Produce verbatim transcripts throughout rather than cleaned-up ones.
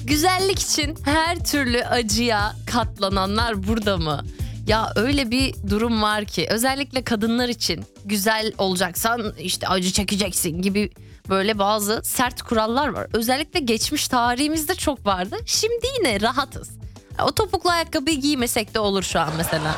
Güzellik için her türlü acıya katlananlar burada mı? Ya öyle bir durum var ki özellikle kadınlar için güzel olacaksan işte acı çekeceksin gibi böyle bazı sert kurallar var. Özellikle geçmiş tarihimizde çok vardı. Şimdi yine rahatız. O topuklu ayakkabı giymesek de olur şu an mesela.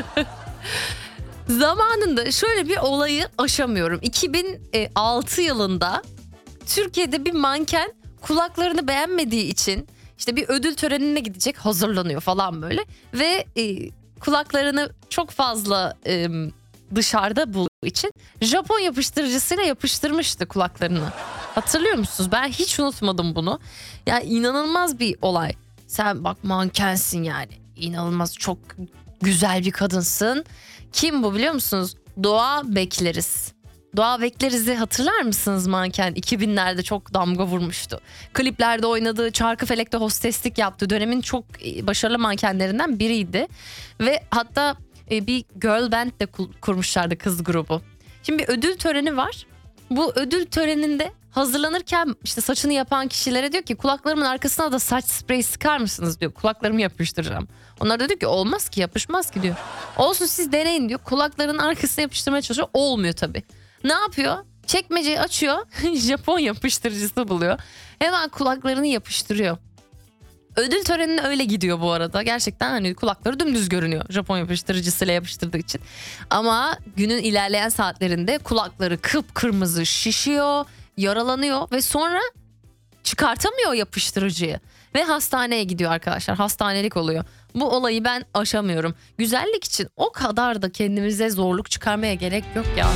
Zamanında şöyle bir olayı aşamıyorum. iki bin altı yılında Türkiye'de bir manken kulaklarını beğenmediği için işte bir ödül törenine gidecek, hazırlanıyor falan böyle ve e, kulaklarını çok fazla e, dışarıda bulduğu için Japon yapıştırıcısıyla yapıştırmıştı kulaklarını. Hatırlıyor musunuz? Ben hiç unutmadım bunu. Ya inanılmaz bir olay. Sen bak mankensin yani. İnanılmaz çok güzel bir kadınsın. Kim bu biliyor musunuz? Doğa Bekleriz. Doğa Bekleriz'i hatırlar mısınız manken? iki binlerde çok damga vurmuştu. Kliplerde oynadığı, Çarkıfelek'te hosteslik yaptığı dönemin çok başarılı mankenlerinden biriydi. Ve hatta bir girl band de kurmuşlardı, kız grubu. Şimdi bir ödül töreni var. Bu ödül töreninde hazırlanırken işte saçını yapan kişilere diyor ki kulaklarımın arkasına da saç spreyi sıkar mısınız diyor. Kulaklarımı yapıştıracağım. Onlar da diyor ki olmaz ki, yapışmaz ki diyor. Olsun siz deneyin diyor. Kulaklarının arkasına yapıştırmaya çalışıyor. Olmuyor tabii. Ne yapıyor? Çekmeceyi açıyor. Japon yapıştırıcısı buluyor. Hemen kulaklarını yapıştırıyor. Ödül törenine öyle gidiyor bu arada. Gerçekten hani kulakları dümdüz görünüyor Japon yapıştırıcısıyla yapıştırdığı için. Ama günün ilerleyen saatlerinde kulakları kıpkırmızı şişiyor, yaralanıyor ve sonra çıkartamıyor yapıştırıcıyı. Ve hastaneye gidiyor arkadaşlar. Hastanelik oluyor. Bu olayı ben aşamıyorum. Güzellik için o kadar da kendimize zorluk çıkarmaya gerek yok ya.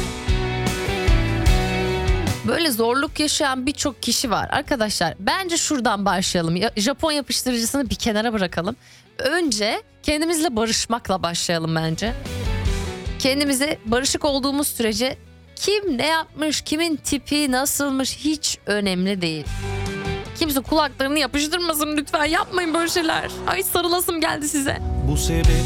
Böyle zorluk yaşayan birçok kişi var. Arkadaşlar bence şuradan başlayalım. Japon yapıştırıcısını bir kenara bırakalım. Önce kendimizle barışmakla başlayalım bence. Kendimize barışık olduğumuz sürece kim ne yapmış, kimin tipi nasılmış hiç önemli değil. Kimse kulaklarını yapıştırmasın lütfen, yapmayın böyle şeyler. Ay sarılasım geldi size. Bu sebep